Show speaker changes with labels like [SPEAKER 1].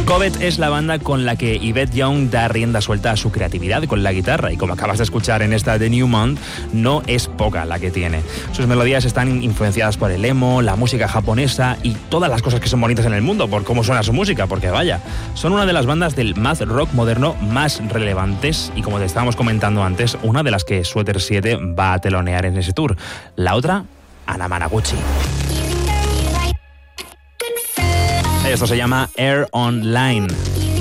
[SPEAKER 1] Covet es la banda con la que Yvette Young da rienda suelta a su creatividad con la guitarra, y como acabas de escuchar en esta The Newmont, no es poca la que tiene. Sus melodías están influenciadas por el emo, la música japonesa y todas las cosas que son bonitas en el mundo, por cómo suena su música, porque vaya, son una de las bandas del math rock moderno más relevantes y, como te estábamos comentando antes, una de las que Sweater 7 va a telonear en ese tour. La otra, Anna Managuchi. Esto se llama Air Online.